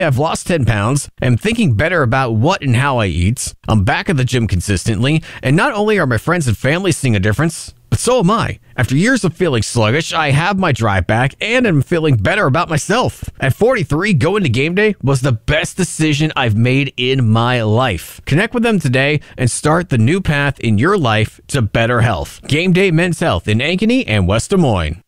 I've lost 10 pounds, am thinking better about what and how I eat, I'm back at the gym consistently, and not only are my friends and family seeing a difference, but so am I. After years of feeling sluggish, I have my drive back and am feeling better about myself. At 43, going to game day was the best decision I've made in my life. Connect with them today and start the new path in your life to better health. Game Day Men's Health in Ankeny and West Des Moines.